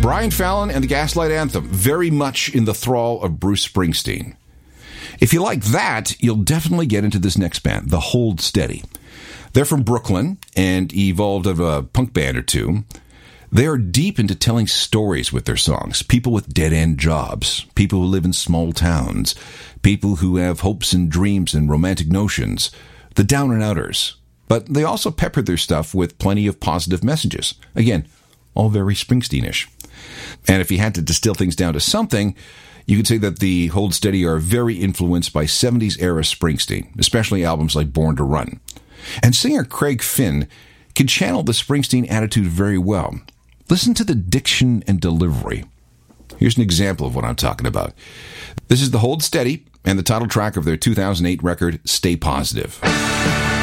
Brian Fallon and the Gaslight Anthem, very much in the thrall of Bruce Springsteen. If you like that, you'll definitely get into this next band, The Hold Steady. They're from Brooklyn and evolved of a punk band or two. They are deep into telling stories with their songs. People with dead-end jobs, people who live in small towns, people who have hopes and dreams and romantic notions, the down-and-outers. But they also pepper their stuff with plenty of positive messages. Again, all very Springsteen-ish. And if you had to distill things down to something, you could say that the Hold Steady are very influenced by 70s-era Springsteen, especially albums like Born to Run. And singer Craig Finn can channel the Springsteen attitude very well. Listen to the diction and delivery. Here's an example of what I'm talking about. This is The Hold Steady and the title track of their 2008 record, Stay Positive.